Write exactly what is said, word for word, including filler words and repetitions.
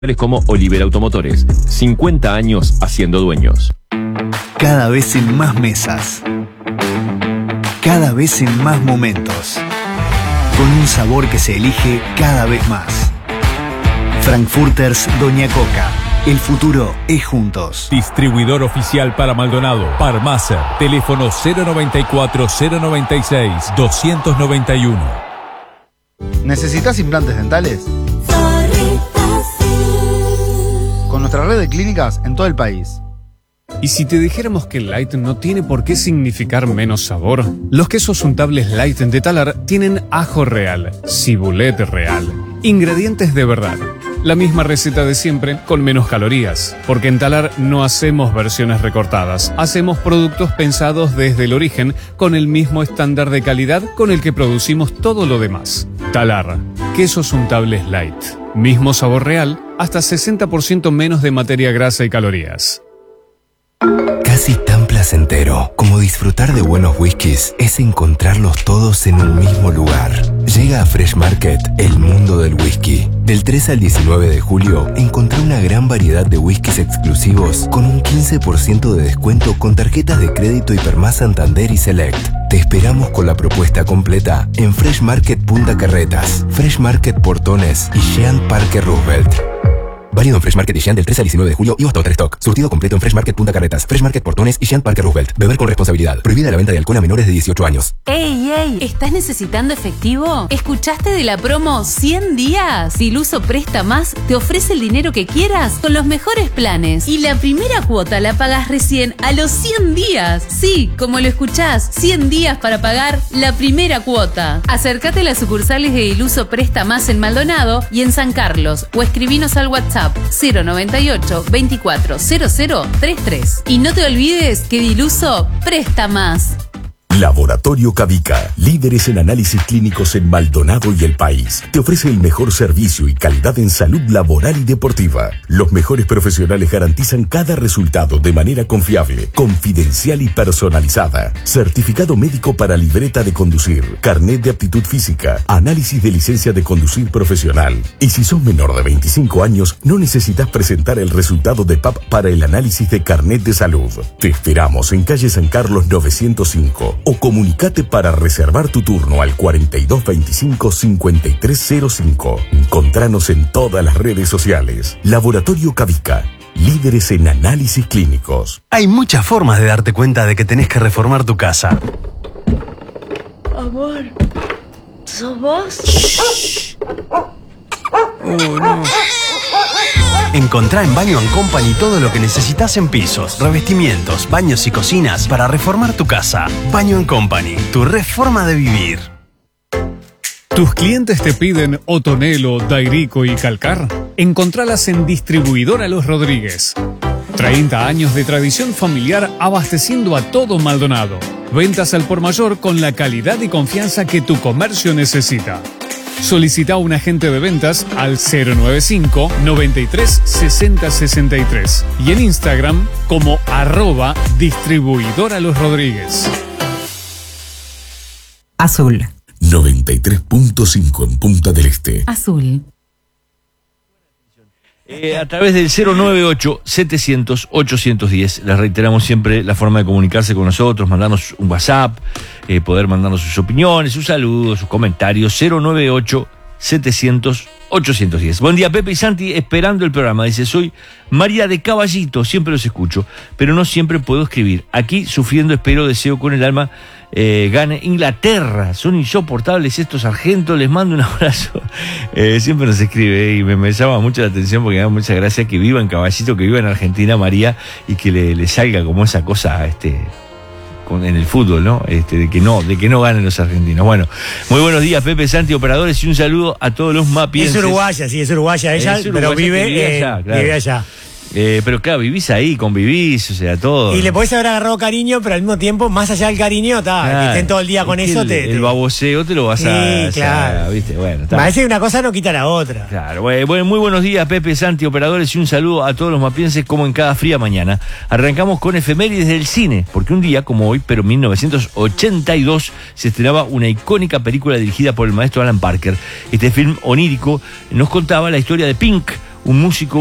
Como Oliver Automotores, cincuenta años haciendo dueños. Cada vez en más mesas. Cada vez en más momentos. Con un sabor que se elige cada vez más. Frankfurters Doña Coca. El futuro es juntos. Distribuidor oficial para Maldonado. Parmacer. Teléfono cero noventa y cuatro, cero noventa y seis, doscientos noventa y uno. ¿Necesitas implantes dentales? Con nuestra red de clínicas en todo el país. ¿Y si te dijéramos que light no tiene por qué significar menos sabor? Los quesos untables light de Talar tienen ajo real, cibulet real, ingredientes de verdad. La misma receta de siempre, con menos calorías. Porque en Talar no hacemos versiones recortadas. Hacemos productos pensados desde el origen, con el mismo estándar de calidad con el que producimos todo lo demás. Talar, quesos untables light. Mismo sabor real, hasta sesenta por ciento menos de materia grasa y calorías. Casi tan placentero como disfrutar de buenos whiskies es encontrarlos todos en un mismo lugar. Llega a Fresh Market, el mundo del whisky. Del tres al diecinueve de julio, encontrá una gran variedad de whiskies exclusivos con un quince por ciento de descuento con tarjetas de crédito Hipermás Santander y Select. Te esperamos con la propuesta completa en Fresh Market Punta Carretas, Fresh Market Portones y Jean Parque Roosevelt. Válido en Fresh Market y Jean del tres al diecinueve de julio y hasta otro stock. Surtido completo en Fresh Market Punta Carretas, Fresh Market Portones y Jean Parque Roosevelt. Beber con responsabilidad. Prohibida la venta de alcohol a menores de dieciocho años. ¡Ey, ey! ¿Estás necesitando efectivo? ¿Escuchaste de la promo cien días? Diluso Presta Más te ofrece el dinero que quieras con los mejores planes. Y la primera cuota la pagas recién a los cien días. Sí, como lo escuchás, cien días para pagar la primera cuota. Acércate a las sucursales de Diluso Presta Más en Maldonado y en San Carlos o escribinos al WhatsApp cero noventa y ocho, veinticuatro, cero cero, treinta y tres. Y no te olvides que Diluso presta más. Laboratorio Cavica, líderes en análisis clínicos en Maldonado y el país. Te ofrece el mejor servicio y calidad en salud laboral y deportiva. Los mejores profesionales garantizan cada resultado de manera confiable, confidencial y personalizada. Certificado médico para libreta de conducir, carnet de aptitud física, análisis de licencia de conducir profesional. Y si sos menor de veinticinco años, no necesitas presentar el resultado de P A P para el análisis de carnet de salud. Te esperamos en calle San Carlos novecientos cinco. O comunicate para reservar tu turno al cuarenta y dos veinticinco, cincuenta y tres cero cinco. Encontranos en todas las redes sociales. Laboratorio Cavica, líderes en análisis clínicos. Hay muchas formas de darte cuenta de que tenés que reformar tu casa. Amor, ¿sos vos? Shh. Oh, no. Encontrá en Baño and Company todo lo que necesitas en pisos, revestimientos, baños y cocinas para reformar tu casa. Baño and Company, tu reforma de vivir. ¿Tus clientes te piden Otonelo, Dairico y Calcar? Encontralas en Distribuidora Los Rodríguez. treinta años de tradición familiar abasteciendo a todo Maldonado. Ventas al por mayor con la calidad y confianza que tu comercio necesita. Solicita un agente de ventas al cero noventa y cinco, noventa y tres, sesenta, sesenta y tres y en Instagram como arroba distribuidora Los Rodríguez. Azul. noventa y tres punto cinco en Punta del Este. Azul. Eh, a través del cero noventa y ocho, setecientos, ochocientos diez, les reiteramos siempre la forma de comunicarse con nosotros, mandarnos un WhatsApp, eh, poder mandarnos sus opiniones, sus saludos, sus comentarios, cero noventa y ocho, setecientos, ochocientos diez. Buen día, Pepe y Santi, esperando el programa. Dice, soy María de Caballito, siempre los escucho, pero no siempre puedo escribir. Aquí, sufriendo, espero, deseo con el alma, eh, gane Inglaterra. Son insoportables estos sargentos, les mando un abrazo. Eh, siempre nos escribe y me, me llama mucho la atención porque me da mucha gracia que viva en Caballito, que viva en Argentina, María, y que le, le salga como esa cosa, este... en el fútbol, ¿no? Este, de que no, de que no ganen los argentinos. Bueno, muy buenos días, Pepe, Santi, operadores, y un saludo a todos los mapienses. Es uruguaya, sí, es uruguaya ella, es uruguaya, pero vive, vive eh, allá, claro. Vive allá. Eh, pero claro, vivís ahí, convivís, o sea, todo. Y le podés haber agarrado cariño, pero al mismo tiempo, más allá del cariño, está, claro, que estén todo el día con eso. El, te, te... el baboseo te lo vas sí, a... claro. A, ¿viste? Bueno, está. Parece que una cosa no quita la otra. Claro, bueno, muy buenos días, Pepe, Santi, operadores, y un saludo a todos los mapienses como en cada fría mañana. Arrancamos con efemérides del cine, porque un día como hoy, pero en mil novecientos ochenta y dos, se estrenaba una icónica película dirigida por el maestro Alan Parker. Este film onírico nos contaba la historia de Pink, un músico